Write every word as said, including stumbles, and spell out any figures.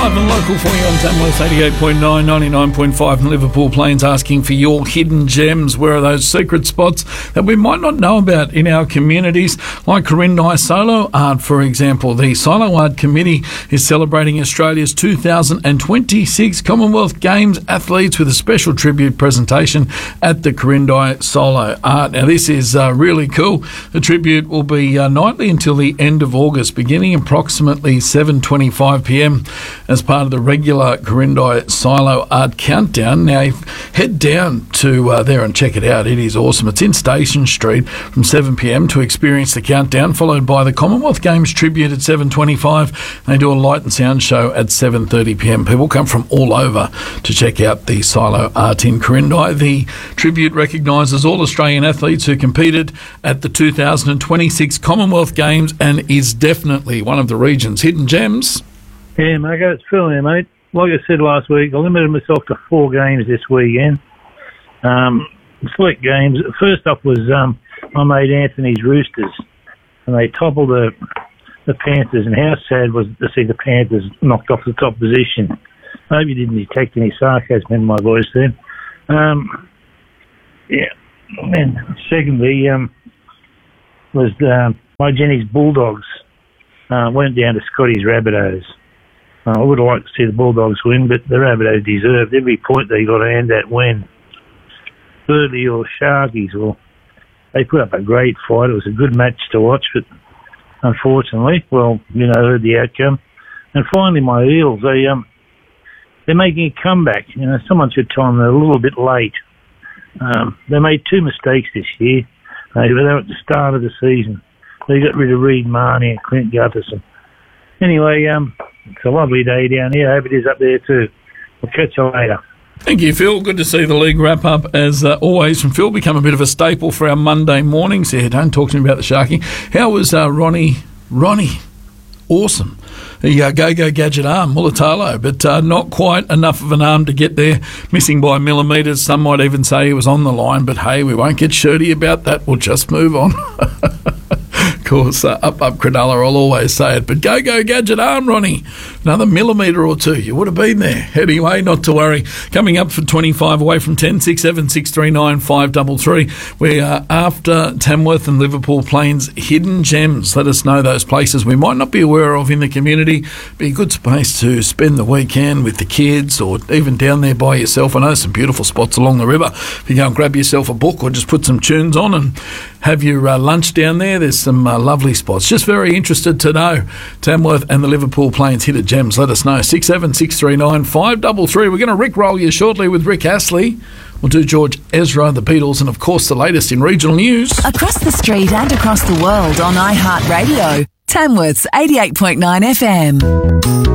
live and local for you on Tamworth eighty-eight point nine, ninety-nine point five and Liverpool Plains, asking for your hidden gems. Where are those secret spots that we might not know about in our communities, like Corindai Solo Art, for example. The Solo Art Committee is celebrating Australia's two thousand twenty-six Commonwealth Games athletes with a special tribute presentation at the Corindai Solo Art. Now, this is uh, really cool. The tribute will be uh, nightly until the end of August, beginning approximately seven twenty-five p m as part of the regular Corindai Silo Art Countdown. Now, head down to uh, there and check it out. It is awesome. It's in Station Street from seven p m to experience the countdown, followed by the Commonwealth Games tribute at seven twenty-five. They do a light and sound show at seven thirty p m. People come from all over to check out the Silo Art in Corindai. The tribute recognises all Australian athletes who competed at the two thousand twenty-six Commonwealth Games and is definitely one of the region's hidden gems. Yeah, Marco, it's Phil here, mate. Like I said last week, I limited myself to four games this weekend. Um, select games. First up was um, my mate Anthony's Roosters, and they toppled the the Panthers, and how sad was it to see the Panthers knocked off the top position. I hope you didn't detect any sarcasm in my voice then. Um, yeah, and secondly um, was um, my Jenny's Bulldogs. Uh, went down to Scotty's Rabbitohs. Uh, I would have liked to see the Bulldogs win, but the Rabbitohs deserved every point they got earned that win. Thirdly, your Sharkies, well, they put up a great fight. It was a good match to watch, but unfortunately, well, you know, the outcome. And finally, my Eels, they, um, they're making a comeback. You know, someone should tell them they're a little bit late. Um, they made two mistakes this year. They were at the start of the season. They got rid of Reed Marnie and Clint Gutherson. Anyway, um, it's a lovely day down here. I hope it is up there too. We'll catch you later. Thank you, Phil. Good to see the league wrap up, as uh, always, from Phil. Become a bit of a staple for our Monday mornings. Yeah, don't talk to me about the Sharky. How was uh, Ronnie? Ronnie, awesome. The uh, go-go gadget arm, Mulatalo, but uh, not quite enough of an arm to get there. Missing by millimetres. Some might even say he was on the line, but hey, we won't get shirty about that. We'll just move on. Of course, uh, up, up Cronulla, I'll always say it. But go, go, gadget arm, Ronnie. Another millimetre or two. You would have been there. Anyway, not to worry. Coming up for twenty-five away from ten, six seven six three nine five three three. We are after Tamworth and Liverpool Plains hidden gems. Let us know those places we might not be aware of in the community. Be a good space to spend the weekend with the kids, or even down there by yourself. I know some beautiful spots along the river. If you go and grab yourself a book or just put some tunes on and have your uh, lunch down there, there's some uh, lovely spots. Just very interested to know Tamworth and the Liverpool Plains hidden gems. Let us know. six seven six three nine five three three. We're going to rickroll you shortly with Rick Astley. We'll do George Ezra, the Beatles, and of course the latest in regional news. Across the street and across the world on iHeartRadio. Tamworth's eighty-eight point nine F M.